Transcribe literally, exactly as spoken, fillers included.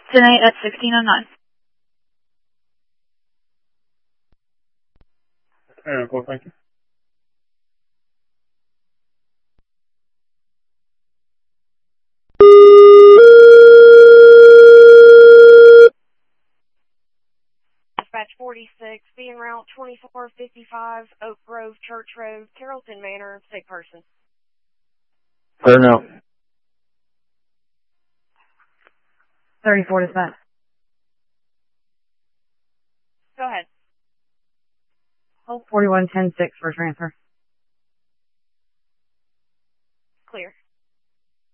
Tonight at sixteen oh nine. Alright, cool, thank you. Dispatch forty-six, being route twenty-four fifty-five, Oak Grove Church Road, Carrollton Manor, sick person. Clear now. thirty-four dispatch. Go ahead. Hold forty-one ten six for transfer. Clear.